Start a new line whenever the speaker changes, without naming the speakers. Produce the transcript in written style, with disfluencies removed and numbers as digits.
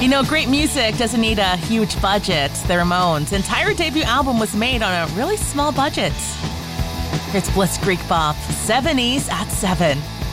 Great music doesn't need a huge budget. The Ramones' entire debut album was made on a really small budget. Here's Bliss Creek Bop, 7 E's at 7.